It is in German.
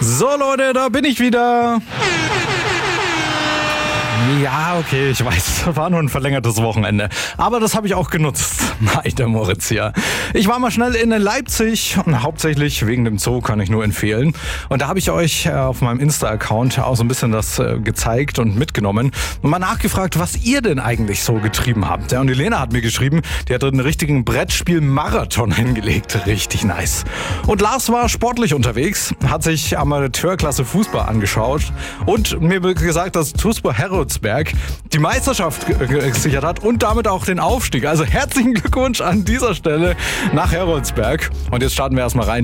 So Leute, da bin ich wieder. Ja, okay, ich weiß, war nur ein verlängertes Wochenende. Aber das habe ich auch genutzt. Meine Moritz hier. Ich war mal schnell in Leipzig und hauptsächlich wegen dem Zoo kann ich nur empfehlen. Und da habe ich euch auf meinem Insta-Account auch so ein bisschen das gezeigt und mitgenommen und mal nachgefragt, was ihr denn eigentlich so getrieben habt. Ja, und die Lena hat mir geschrieben, die hat einen richtigen Brettspiel-Marathon hingelegt. Richtig nice. Und Lars war sportlich unterwegs, hat sich Amateurklasse Fußball angeschaut und mir gesagt, dass TuSpor Heroldsberg die Meisterschaft gesichert hat und damit auch den Aufstieg. Also herzlichen Glückwunsch an dieser Stelle nach Heroldsberg. Und jetzt starten wir erstmal rein.